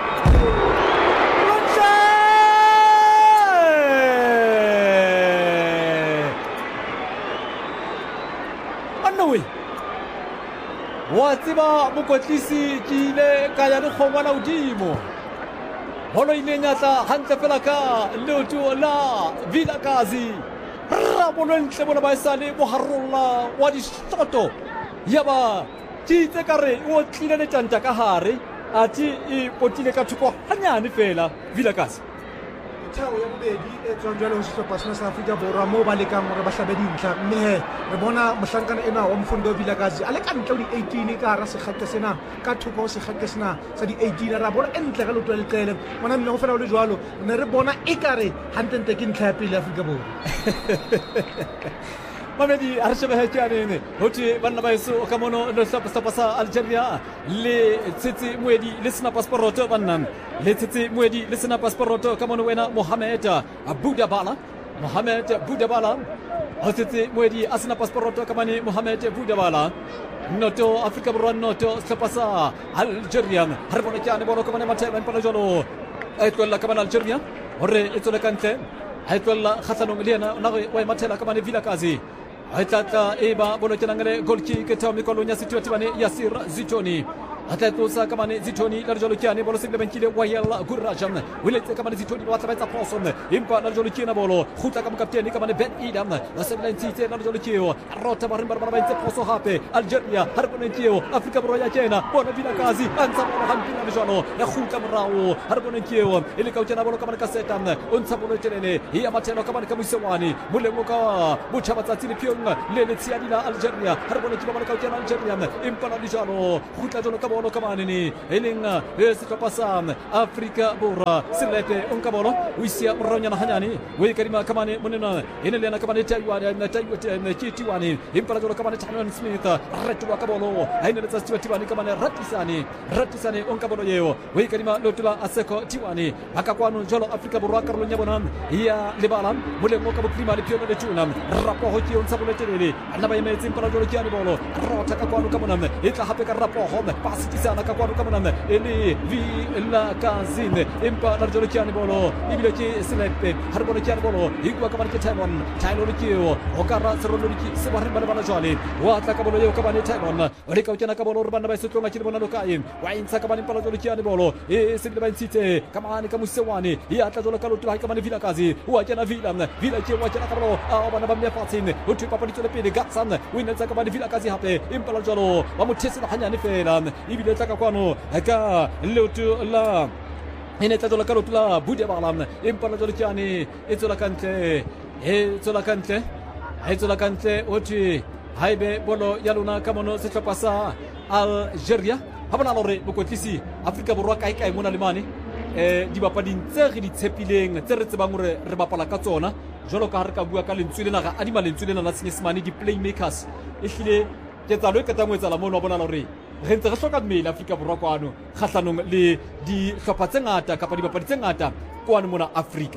wa tseba mokotlisi ke ile ka ya lekgongwana hodimo bolo ile nyatla hantle fela ka leoto la Vilakazi rabolo ntle bona ba isale boharolla wa dishoto yaba ke itse ka re o tlile le tanta ka hare ati e potile ka thoko hanyane fela Vilakazi thao ya bobedi e tswang jwale ho sehlopha sena sa Afrika Borwa moo ba lekang hore ba hlabe dintlha mme re bona mohlankana ena wa Mfundo Vilakazi a le ka ntle ho di-18 ka hara sekgate sena ka thoko ho sekgate sena sa di-18 ra bona e ntle ka leoto le letlele ngwana mme go fela ho le jwalo ne re bona e kare hantente ke ntlha ya pele ya Afrika Borwa mamedi a re shebehetse yanene hothi banna ba eso ka mono le sehlopha sa Algeria le tshetse moedi le sena passport banna le tshetse moedi le sena passport ka mono wena Mohamed Boudabala o tshetse moedi a sena passport ka mane Mohamed Boudabala noto Afrika Borwa noto sehlopha sa Algeria ha re bona kyane bona ka mane matheba empala jolo a tlolla ka mane Algeria hore e tsole ka ntle a tlolla khatlanong le yena na wa mathela ka mane Vilakazi Aitata eba bono tenangale goal kick Tommy Kolonya Situatibane Yasir Zitoni Atletusa kamane Zitoni la jolo kiane bolo sigle benkile Wayel Gurajam Wilete kamane Zitoni wa tabeta Poson impa la jolo kiana bolo khuta kam kapteni kamane Ben Idam la sigle tite la jolo kio rota barimba barbaite poso hape Algeria harbone kio Afrika Borwa kena bona Vilakazi ansa bolo hampina la jolo ya khuta mrao harbone kio ile kautena bolo kamane kasetam unsa bolo tenene ya mateno kamane kamusewani mulengo ka buchabatsa tsini le tsiadi la Algeria harbone ki bana kautena Algeria impa la jolo khuta jolo bolo kamane ni elinga sehlopha sa Afrika Borwa Selepe onka bolo wisia mronya na hanyani we karima kamane monena enelena kamane taiwa na titiwani impala jolo kamane Tanon Smith retwa ka bolo haina letsa tiwani kamane ratisani onka bolo yeo we karima lotula aseko tiwani akakwano jolo Afrika Borwa karlo nyabona ya libala mulengo ka prima le piona le tuna rapo hoki on sabole telele anaba yemetsi impala jolo kiani bolo rota ka kwano kamona itla hape ka rapo home sana ka kwano kamana eli Vilakazi impa la jolo kiani bolo ibile ki Selepe har bolo kiani bolo igwa kamane Taimon Taylor kiyo okara serolo ki sebarin bala jole wa ta ka bolo yo kamane Taimon ori ka utana ka bolo rubanda ba sutlo ngakini bona lokai wa insa kamane pala jolo kiani bolo e sible ban site kamane kamusewani ya ta jolo kalutu ha kamane Vilakazi wa kana Vilaki wa kana ka bolo abana ba mya fatin utu papa ni tole pele gatsan winna ta kamane Vilakazi hape impa la jolo wa mutesi hanya ni fela ibile taka kwano ka leotu la ineta dola karotu la Boudabala impala dola kiani etola kante oti haibe bolo yaluna kamono sehlopha sa Algeria habana lore bokotlisi Afrika Borwa kai mona limani dibapading tse re di tshepileng tse re tsebang hore re bapala ka tsona jwalo ka ha re ka bua ka lentswe lena ga adima lentswe lena la Senyesemane di-playmakers ehlile ketsalo e qetang ho etsahala mono wa bonala hore re ntse re hloka mmele Afrika Borwa kwano kgahlanong le dihlopha tse ngata kapa dibapadi tse ngata kwano mona Afrika.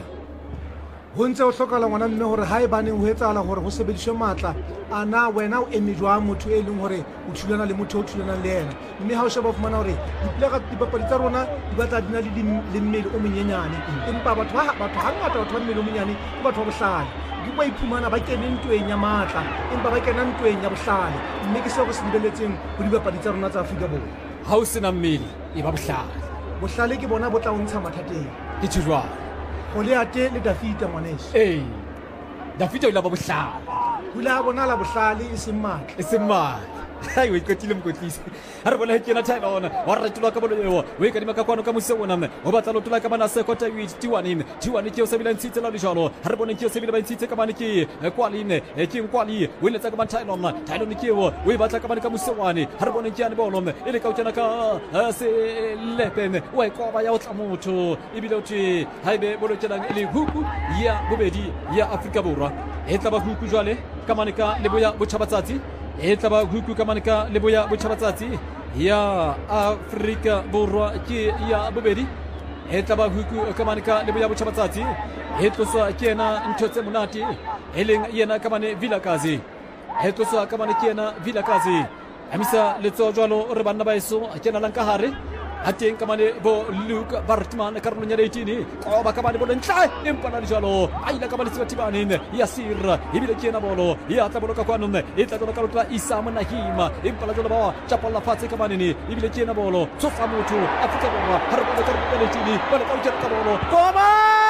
Ho ntse o hlokala ngwana mme hore ha e baneng ho etsahala hore ho sebediswe matla ana wena o eme jwang motho e leng hore o thulana le motho o thulana le yena mme ha o sheba o fumana hore dipapadi tsa rona di batla di na le mmele o monyenyane empa batho hangata batho ba mmele o monyenyane ke batho ba bohlale di ba iphumana ba kene ntweng ya matla empa ba kena ntweng ya bohlale mme ke seo re se lebelletseng ho dibapadi tsa rona tsa Afrika Borwa. Ha o sena mmele e ba bohlale ke bona bo tla o ntsha mathateng ke tshwara Goliate le Dafita ngwaneso. Dafita o ila ba bohlale hula bona la bohlale e seng matla hai o ikotile mokotlisi ha re bona kena thaela ona wa ratulwa ka bolo eo o ikadima ka kwano ka mose ona o batla lotula ka mana se kota T1 ke o sebila ntshitse la dijalo ha re bona ke o sebila ba ntshitse ka mane ke kwaline ke nkwali o ile tsa ka thaela ke o batla ka mane ka mose wane ha re bona ke ane bolo ile ka utjana ka se lepene o ikoba ya o tla motho ibile o tse haibe bolo tjena ile huku ya bobedi ya Afrika Borwa e tla ba huku jwale ka mane ka leboya botjhabatsatsi e tla ba huku ka mane ka leboya botjhabatsatsi ya Afrika Borwa ke ya bobedi e tla ba huku ka mane ka leboya botjhabatsatsi e tloswa ke yena ntho tse monate e leng yena ka mane Vilakazi e tloswa ka mane ke yena Vilakazi amisa letso jwalo re banna ba eso ke na lang ka hare ateng ka mane bo Luke Bartman karolong ya 18 o ba ka mane bo ntla empa na dijalo a ila ka mane Sibatibane ya Sir ibile ke na bolo ya tla bolo ka kwano e tla ka lotla Isam Nahima empa la jalo ba chapalla fatse ka mane ni ibile ke na bolo tsofa motho Afrika Borwa ha re bona ka rona 18 ba le ka utjela ka bolo koma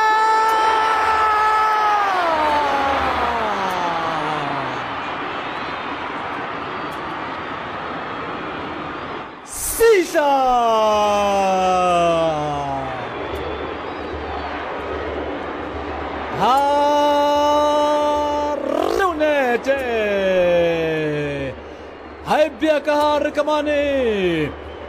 Sisa Harunete hai bia ka har kamane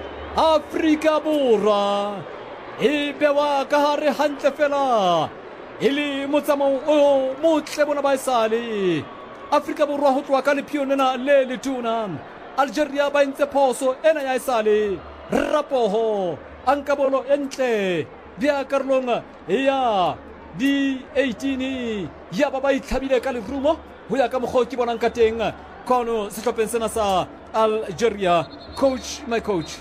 Afrika Borwa e bewa ka hare hantle fela ile motsamao o motle bona ba isale Afrika Borwa ho tloa ka lepionena le letuna Algeria ba ntse phoso ena ya isale rapoho anka bolo entle dia karlong ya di 18 ya ba itlhabile ka lerumo ho ya ka mogho ke bonang ka teng kono sehlopheng sena sa Algeria my coach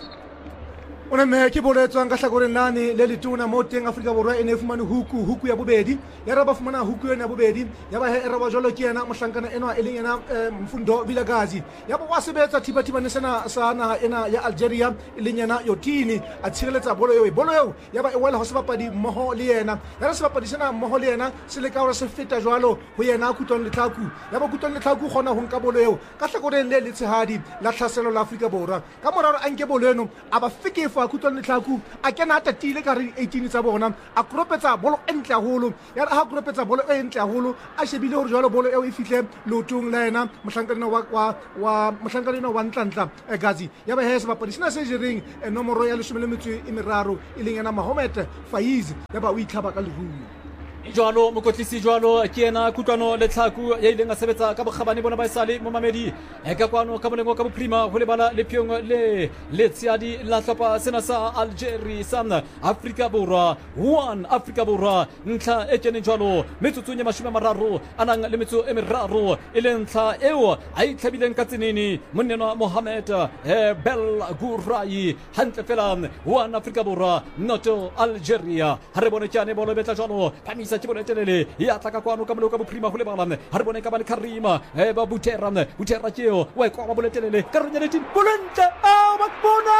Ona me ke boletswang ka hlakoreng lane le letona mo teng Afrika Borwa ene fumane huku ya bobedi ya raba fumana huku ena bobedi ya ba he raba jolo ke yena mohlankana enwa eleng yena Mfundo Vilakazi ya ba wa sebetsa thibathibane sena sa naha ena ya Algeria eleng yena Yotini a tshireletsa bolo eo ya ba e wela ho sebapadi mmoho le yena ya re sebapadi sena mmoho le yena se le ka hore se feta jwalo ho yena Kutlwang Letlaku ya ba Kutlwang Letlaku gona ho nka bolo eo ka hlakoreng le letshehadi la tlhaselo la Afrika Borwa ka moraro a nke bolo eno a ba fikefa Kutlwang Letlaku a kena tatile ka re 18 tsa bona a kropetsa bolo entle haholo ya ha kropetsa bolo e entle haholo a shebile hore jwalo bolo eo e fihle lotong la yena mohlankana mohlankana wa Ntlantla Gazi ya ba he sebapadi sena se jereng nomoro ya 13 ileng yena Mohamed Faiz ya ba o itlhaba ka lehulo jwalo mokotlisi jwalo ke yena Kutlwano Letlaku ya ileng a sebetsa ka bokgabane bona ba isale mo mamedi ka kwano ka molengo ka boprima ho lebala le piong le tsiadi la hlopa sena sa Algeria sa Afrika Borwa 1 Afrika Borwa ntlha e kene jwalo metsotso nye 30 anang le metso e meraro ile ntlha eo a itlhabileng ka tsenene monnena Mohamed Bel Gurai hantle fela 1 Afrika Borwa noto Algeria ha re bone kyane bolo betla jwalo pamisa ke bone telele ya tla ka kwano ka molengo ka boprima ho lebala ha re bone ka bane Karima ba Butera keo wa kwa ba bole telele ka ronyane tin bolente a makbona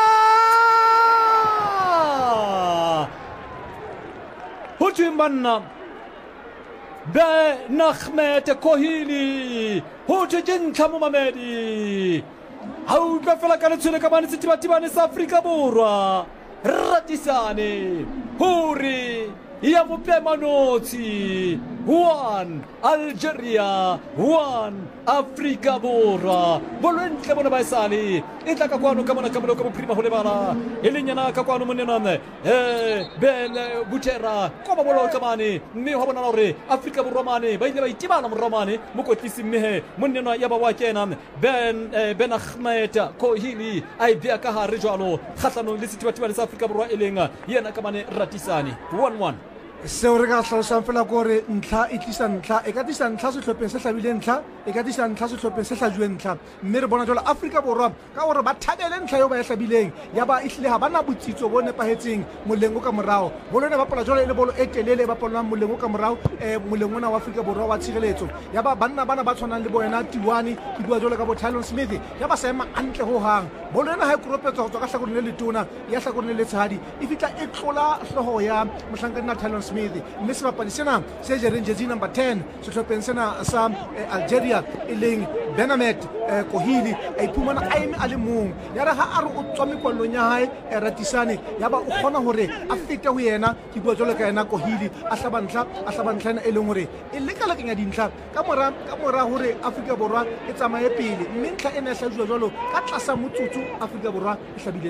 Hotimbanna be Nahmet Kohili Hotin Kamamedi How ka fela ka letsule ka bane Sibatibane sa Afrika Borwa ratisane huri ya mupema noti 1 Algeria 1 Afrika Borwa bolwentle bona ba isale e tla ka kwano ka mona ka mo prima ho lebala e lenyana ka kwano monenane Ben Butera ko ba bolo ka mane mme ho bona hore Afrika Borwa mane ba ile ba itibana mo romane mo kotlisi mme monenwa ya ba wa kena Ben Ahmed Kohili ai bia ka hare jwalo khatlano le setibatibane sa Afrika Borwa e lenga yena ka mane Ratisane 1-1 seo re ka hlalosang fela gore ntlha e tlisa ntlha e ka tlisa ntlha sehlopheng se hlabile ntlha e ka tlisa ntlha sehlopheng se hlajuwe ntlha mme re bona jalo Afrika Borwa ka gore ba thabele ntlha eo ba e hlabileng ya ba ehlile ha bana botsitso bo nepahetseng moleng o ka morao bolo ne ba pola jalo e le bolo e telele ba pola moleng o ka morao moleng ona wa Afrika Borwa wa tshireletso ya ba banna bana ba tshwanang le boena Tiwani ke bua jalo ka bo Tylon Smith ya ba sa ema antle ho hang bolo ena ha e koropetswa go tswa ka hlakoreng le letona ya hlakoreng le tshadi e fitla e tlola hloho ya mohlankana Tylon Smith mme sebapadi sena se jereng jersey number 10 sehlopheng sena sa Algeria e leng Ben Ahmed Kohili a iphumana a eme a le mong ya re ha a re o tswa mekwallong ya hae Ratisane ya ba o kgona hore a fete ho yena ke bua jalo ka yena Kohili a hlaba ntlha e leng hore e lekalekanya dintlha ka mora hore Afrika Borwa e tsamaye pele mme ntlha ena e hlajwa jalo ka tlasa motsotso Afrika Borwa e hlabile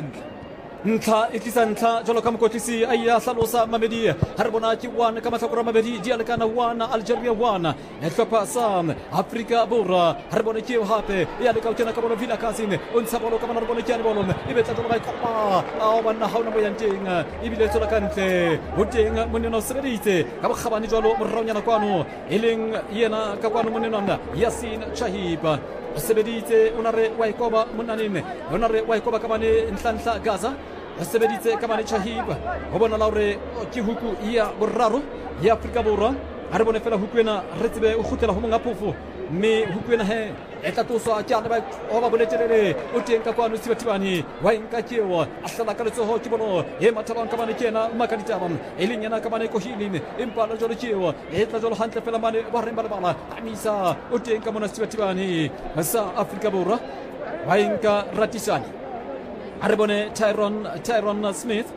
ntlha e tlisa ntlha jalo ka mokotlisi a ya hlalosa Mamedi ha re bona ke 1 ka mahlakore a mabedi di a lekana 1 Algeria 1 e hlopha sa Afrika Borwa ha re bona ke hape e a leka ho kena ka bona Villa Cousin o ntsha bolo ka bona re bona ke a bolo e betla jalo ba kopa a bona ha ona mo yang teng e bile tsola ka ntle ho teng moneno sebeditse ka bokgabane jalo morraonyana kwano e leng yena ka kwano monenwana Yasin Chahiba sebeditse onare wa ikoba monanene onare wa ikoba ka bane ntlanhla Gaza sebeditse ka bane Chahiba ho bona la hore ke huku ya boraro ya Afrika Borwa ha re bone fela huku ena re tsebe o khutela ho monga phofu mme huku ena he e tla toswa ke ana ba o ba boletelele o teng ka kwano sibatibane wa inka kewa a hlala ka letsoho ke bono e mathabang ka bane kena makaditaba e leng yana ka bane Kohili empa la jolo kewa e tla jolo hantle fela mane ba re bala amisa o teng ka mona sibatibane sa Afrika Borwa wa inka Ratisane ha re bone Tylon Smith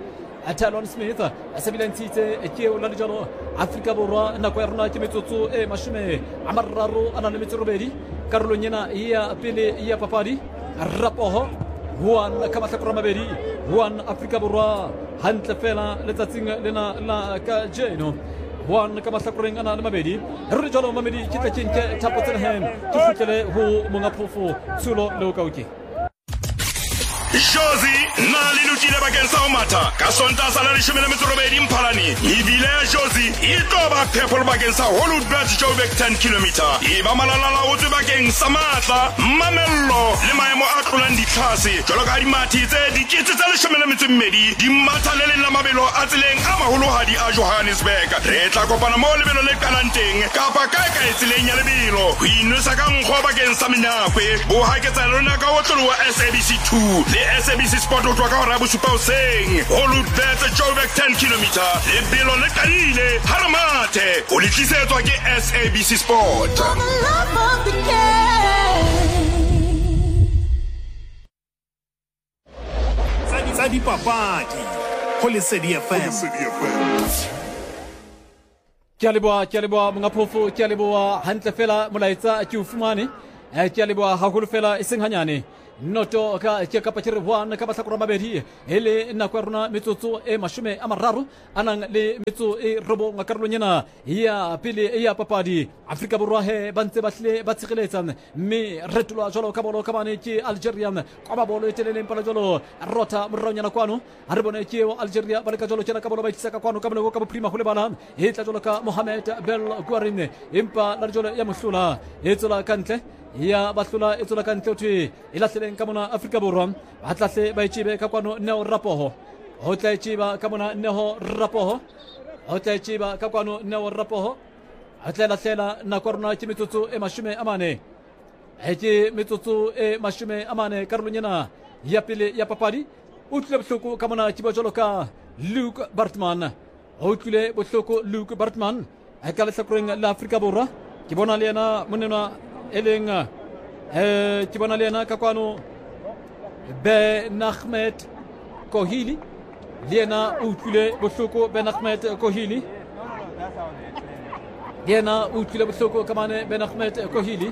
a sebilantshitse ke o la dijalo Afrika Borwa nako ya rona ke metsotso e mashome a mararo a na le metsorobedi karolong ena ya pele ya papadi Rapoho 1 ka mahlakore a mabedi 1 Afrika Borwa hantle fela letsatsing lena la ka jeno 1 ka mahlakoreng ana le mabedi re jalo Mamedi ke tla kenke thapo tsena hem ke futlele ho monga phofo Tshulo le o kauke Jozi na le lokile bakeng sa ho matha ka Sontaha sa 18 Mphalane ebile ya Jozi e tlo ba phepholo bakeng sa Hollywood Joburg 10 km e ba malala o tswe bakeng sa matla mamello le maemo a tlolang ditlhase jalo ka dimathi tse diketse tsa 12 di matha le la mabelo a tseleng a maholohadi a Johannesburg re tla kopana mo lebelo le kananteng kapa ka etseleng ya lebelo ho inwesa ka nkgo bakeng sa menyakwe bo haketsa lona ka otlolo wa SABC 2 SABC Sport o twa ka hora bosupa hoseng Hollywood Joburg 10 km lebelo le kadile haramate o le tlisetswa ke SABC Sport sa dipapadi ho Lesedi FM ke a leboha monga phofo ke a leboha hantle fela molaetsa ke o fumane ke a leboha haholo fela e seng hanyane noto ka ke ka patire 1 ka mahlakore a mabedi ele nako ya rona metsotso e mashome a mararo anang le metso e robo ngakarolong ena ya pele ya papadi Afrika Borwa he ba ntse ba hle ba tshireletsa mme re tloa jalo ka bolo ka bane ke Algeria kwa ba bolo e telele mpala jalo rota morraonyana kwano ha re bone ke Algeria ba le ka jalo tjena ka bolo ba itsa ka kwano ka bolo ka boprima ho le bala e tla jalo ka Mohamed Bel Guarine empa la jalo ya mohlula e tsola kantle ya bahlula e tsola kantle uthi ilahleleng ka mona Afrika Borwa ba tlahle ba itjibe ka kwano Neo Rapoho ho tla itjiba ka mona Neo Rapoho ho tla itjiba ka kwano Neo Rapoho a tla lahlela na korona ke metsotso e mashome a mane ke metsotso e mashome a mane karolonyana ya pele ya papadi o tlile bohloko ka mona ke ba jalo ka Luke Bartman o tlile bohloko Luke Bartman a ka lehlakoreng la Afrika Borwa ke bona le yena monena eleng ke bona le yena ka kwano Ben Ahmed Kohili le yena o tlile bohloko Ben Ahmed Kohili yena o utlwile bohloko ka mane Ben Ahmed Kohili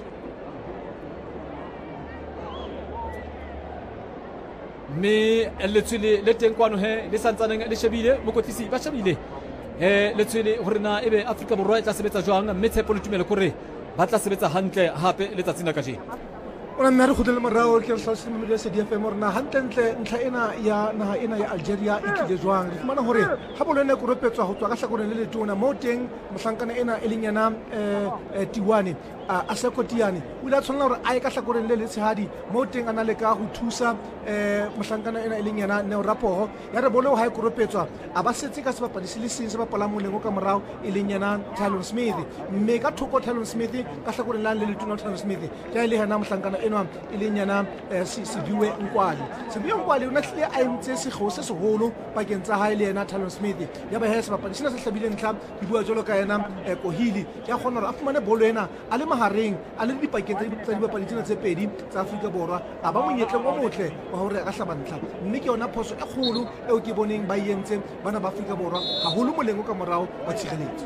mme letswele le teng kwano he le santsaneng le shebile mokotlisi ba shebile letswele hore na ebe Afrika Borwa e tla sebetsa jwang mme Tshepo le Tumelo kore ba tla sebetsa hantle hape letsatsing la kajeno ona mme re khudele morao ke hlalosa mo media CDFM rena hantle ntlha ena ya naha ena ya Algeria e tlile jwang re fumana hore ha bolone ko ropetswa ho tswa ka hlakoreng le letona mo teng mohlankana ena e leng yana Tiwane a Sekotiane o ile a tshwanela hore a ye ka hlakoreng le letshehadi mo teng ana le ka ho thusa mohlankana ena e leng yana Neo Rapoho ya re bole ho ha e koropetswa a ba setse ka sebapadi se le seng se bapala molengo ka morao e leng yana Talon Smith mme ka thoko Talon Smith ka hlakoreng la le letona Talon Smith ya ile hana mohlankana enwa e leng yana Siviwe Nkwali o na hlile a entse sekgeo se seholo pakeng tsa hae le yena Talon Smith ya ba he sebapadi sena se hlabileng ntlha di bua jalo ka yena Kohili ya kgona hore a fumane bolo ena a le mahareng a le dipakeng tsa dibapadi tsena tse pedi tsa Afrika Borwa a ba monyetleng wa motle wa hore a ka hlaba ntlha mme ke yona phoso e kgolo eo ke boneng ba entse bana ba Afrika Borwa haholo molengo ka morao wa tshireletso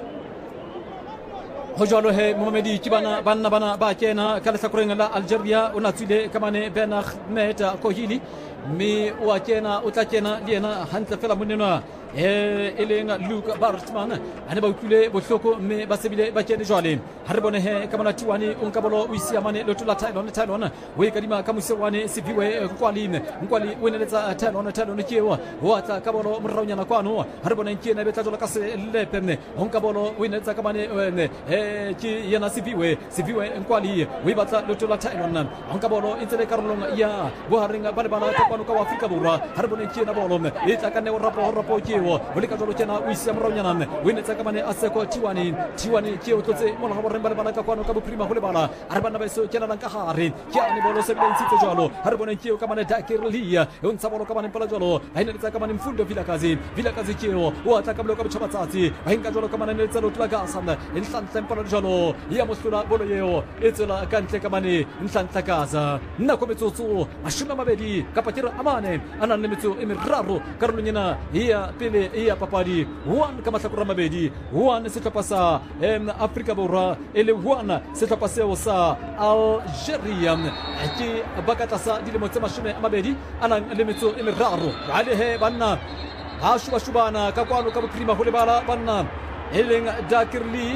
ho jwalo he Mohamedi ke bana ba kena ka lehlakoreng la Algeria o na tswile ka mane Ben Ahmed Kohili mme o a kena o tla kena le yena hantle fela monenwa e leng Luke Bartman ane ba utlwile bohloko mme ba sebile ba kene jwale ha re bone he ka mona Tiwane o nka bolo o isiamane le tola Tylon o e kadima ka Musewane Siviwe Nkwali o neletsa Tylon kewa o atla ka bolo moraunyana kwano ha re bone ke na betla jwalo ka se lepe o nka bolo o neletsa ka mane ke yena Siviwe Nkwali o e batla le tola Tylon o nka bolo intse le karolong ya bohareng ba le bana ka kwano ka Afrika Borwa ha re bone ke na bolo e tla ka Neo Rapo ke o le ka jolo kena o isia moraunyana o inetsa ka mane a Seko Tiwane ke o tlotse mona ga boreng ba le bana ka kwano ka boprima go le bana a re bana ba eso kena ka gare ke a ne bolo se bentse jalo ha re bona ke o ka mane Dakirlia o ntsa bolo ka mane pala jalo a inetsa ka mane Mfundo Vilakazi ke o atla ka bolo ka botshabatsatsi ba inka jalo ka mane le tselo tla ka sana e hlantla pala jalo ya mohlula bolo yeo e tsela ka ntle ka mane hlantla kaza nna ko metsotso a shuma mabedi ka patira amane ana le metso e meraro karolonyana ya ya papadi 1 ka mahlakora mabedi 1 sehlopha sa Afrika Borwa ele 1 sehlopha seo sa Algeria ke bakata sa dilemo tse 20 ana le metso e meraro hale he banna ha shubana ka kwano ka boprima go le bala banna eleng Dakirli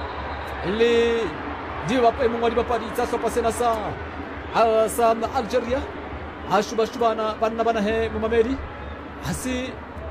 le di ba pe mongwa di bapadi tsa sehlopha sena sa Algeria ha shubana banna he Momamedi hasi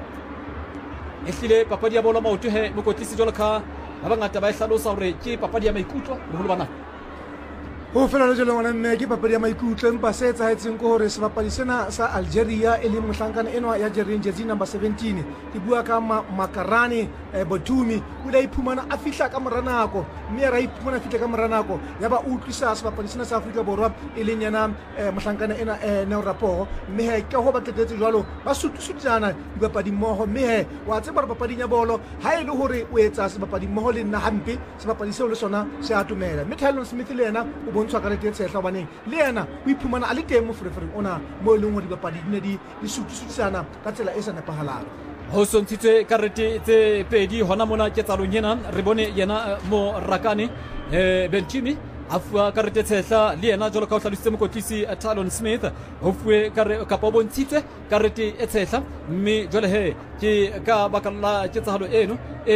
ehlile papadi ya bolo maoto he mokotlisi jwalo ka ba bangata ba e hlalosa hore ke papadi ya maikutlo boholo bana ho fela le jelo ngwana mme ke papadi ya maikutlo empa se etsaetseng ko hore sebapadi sena sa Algeria e leng mohlankana enwa ya jereng jersey number 17 ke bua ka Makarani Botumi o ile a iphumana a fihla ka mora nako mme ra iphumana fihla ka mora nako ya ba utlwisa sebapadi sena sa Afrika Borwa e leng yana mohlankana ena Neo Rapoho mme he ka ho ba tletse jwalo ba sutsana dibapadi mmoho mme he wa tseba re papading ya bolo ha e le hore o etsa sebapadi mmoho le nna hampe sebapadi seo le sona se atumela mme Tylon Smith le yena o bontshwa ka rete tshehla baneng le yena o iphumana a le teng mo free ona mo e leng hore dibapadi di ne di sutsana ka tsela e sa nepahalang ho sontshitswe karete tse pedi hona mona ke tsalong yena re bone yena mo Rakane Benchimi a fua karete tshehla le yena jalo ka o hlalositse mokotlisi Talon Smith ho fuwe ka po bontshitswe karete e tshehla mme jwale he ke ka baka la ketsahalo eno